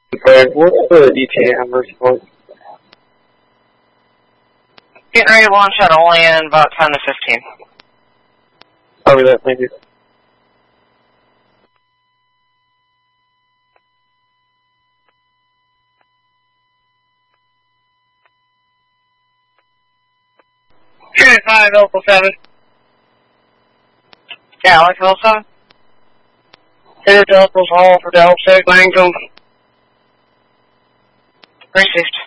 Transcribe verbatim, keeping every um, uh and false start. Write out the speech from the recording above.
Greg, what's the E T A numbers for? Getting ready to launch out only in about ten to fifteen. Copy that, thank you. Unit five, Local seven. Yeah, Alex, Local seven. Center Delta's Hall for Delta, Langdon. three six